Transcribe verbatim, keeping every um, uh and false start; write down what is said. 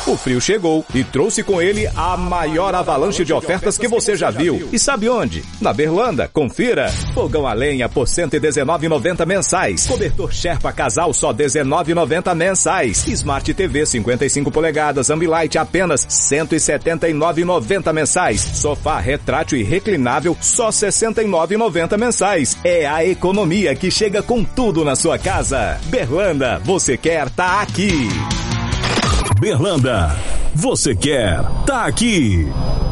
O frio chegou e trouxe com ele a maior avalanche de ofertas que você já viu. E sabe onde? Na Berlanda. Confira. Fogão a lenha por cento e dezenove reais e noventa centavos mensais. Cobertor Sherpa Casal só dezenove reais e noventa centavos mensais. Smart T V cinquenta e cinco polegadas Ambilight apenas cento e setenta e nove reais e noventa centavos mensais. Sofá retrátil e reclinável só sessenta e nove reais e noventa centavos mensais. É a economia que chega com tudo na sua casa. Berlanda, você quer tá aqui. Berlanda, você quer tá aqui.